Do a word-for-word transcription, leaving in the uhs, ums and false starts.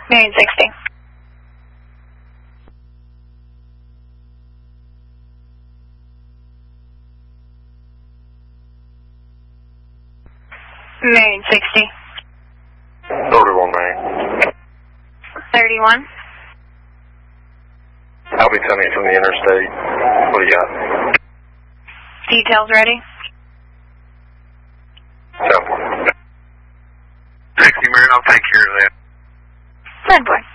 Marion sixty. Marion sixty. thirty-one, Marion. thirty-one. I'll be coming from the interstate. What do you got? Details ready? Simple. sixty, Marion, I'll take care of that. Good boy.